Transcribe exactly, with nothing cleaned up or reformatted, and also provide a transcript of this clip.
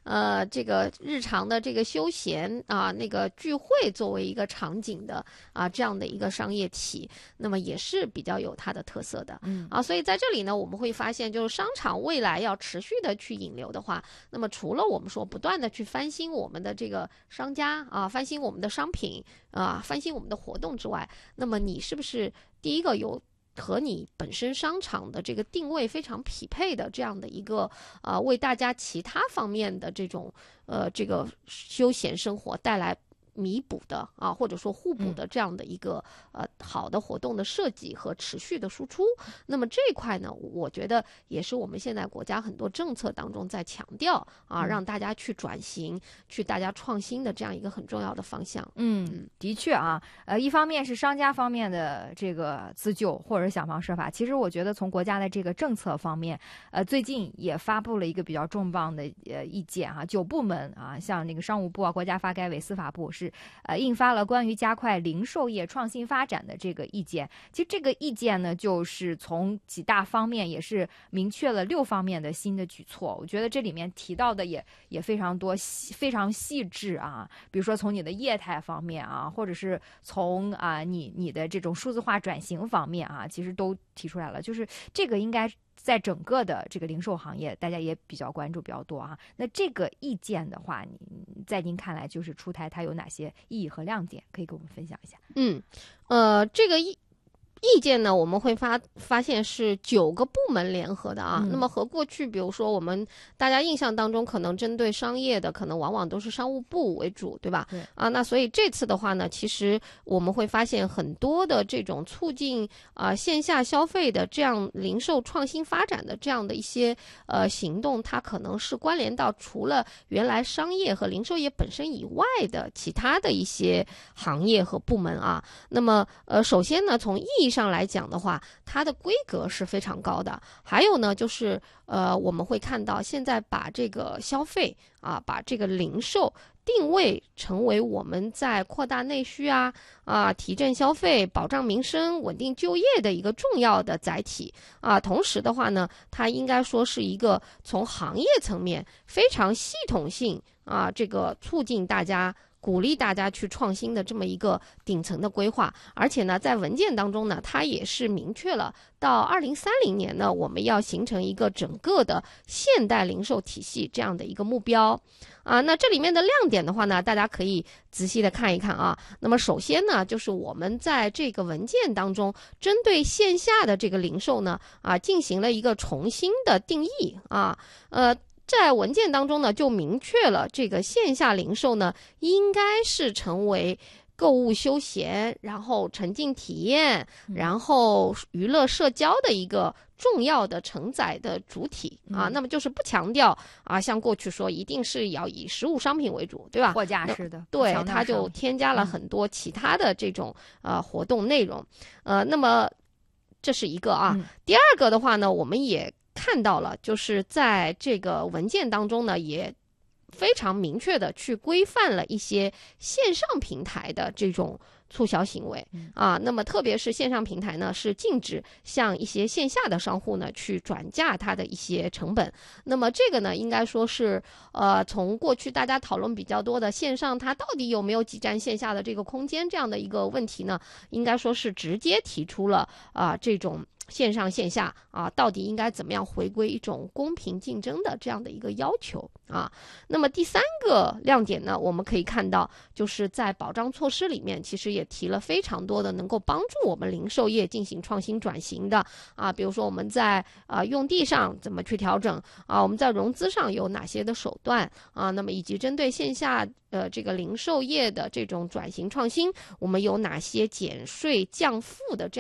呃这个日常的这个休闲啊那个聚会作为一个场景的啊这样的一个商业体，那么也是比较有它的特色的。 嗯啊，所以在这里呢，我们会发现，就是商场未来要持续的去引流的话，那么除了我们说不断的去翻新我们的这个商家啊，翻新我们的商品啊，翻新我们的活动之外，那么你是不是第一个有和你本身商场的这个定位非常匹配的这样的一个呃，为大家其他方面的这种呃这个休闲生活带来弥补的啊，或者说互补的这样的一个、嗯、呃好的活动的设计和持续的输出。那么这一块呢，我觉得也是我们现在国家很多政策当中在强调啊， 嗯、 让大家去转型、去大家创新的这样一个很重要的方向。 嗯，的确啊，呃，一方面是商家方面的这个自救或者想方设法，其实我觉得从国家的这个政策方面，呃，最近也发布了一个比较重磅的呃意见哈、啊，九部门啊，像那个商务部啊、国家发改委、司法部是。呃，印发了关于加快零售业创新发展的这个意见。其实这个意见呢，就是从几大方面也是明确了六方面的新的举措。我觉得这里面提到的也也非常多，非常细致啊。比如说从你的业态方面啊，或者是从啊你你的这种数字化转型方面啊，其实都提出来了。就是这个应该在整个的这个零售行业，大家也比较关注比较多啊。那这个意见的话，你在您看来就是出台它有哪些意义和亮点，可以跟我们分享一下？ 嗯，呃，这个意意见呢，我们会发发现是九个部门联合的啊。 嗯、 那么和过去，比如说我们大家印象当中，可能针对商业的，可能往往都是商务部为主，对吧？ 对啊，那所以这次的话呢，其实我们会发现很多的这种促进啊、呃、线下消费的这样零售创新发展的这样的一些呃行动，它可能是关联到除了原来商业和零售业本身以外的其他的一些行业和部门啊。那么呃，首先呢，从意义上来讲的话，它的规格是非常高的。还有呢，就是呃，我们会看到现在把这个消费啊，把这个零售定位成为我们在扩大内需啊啊，提振消费、保障民生、稳定就业的一个重要的载体啊。同时的话呢，它应该说是一个从行业层面非常系统性啊，这个促进大家。鼓励大家去创新的这么一个顶层的规划，而且呢，在文件当中呢，它也是明确了到二零三零年呢，我们要形成一个整个的现代零售体系这样的一个目标啊。那这里面的亮点的话呢，大家可以仔细的看一看啊。那么首先呢，就是我们在这个文件当中，针对线下的这个零售呢，啊，进行了一个重新的定义啊，呃。在文件当中呢，就明确了这个线下零售呢，应该是成为购物休闲，然后沉浸体验，然后娱乐社交的一个重要的承载的主体啊。那么就是不强调啊，像过去说一定是要以实物商品为主，对吧？ 货架式的， 对，它就添加了很多其他的这种呃活动内容。呃，那么这是一个啊。 嗯、 第二个的话呢，我们也看到了，就是在这个文件当中呢，也非常明确的去规范了一些线上平台的这种促销行为啊。那么特别是线上平台呢，是禁止向一些线下的商户呢去转嫁它的一些成本。那么这个呢，应该说是呃，从过去大家讨论比较多的线上它到底有没有挤占线下的这个空间这样的一个问题呢，应该说是直接提出了啊、呃、这种。线上线下啊，到底应该怎么样回归一种公平竞争的这样的一个要求啊？那么第三个亮点呢，我们可以看到，就是在保障措施里面，其实也提了非常多的能够帮助我们零售业进行创新转型的啊，比如说我们在啊用地上怎么去调整啊，我们在融资上有哪些的手段啊，那么以及针对线下呃这个零售业的这种转型创新，我们有哪些减税降负的这样。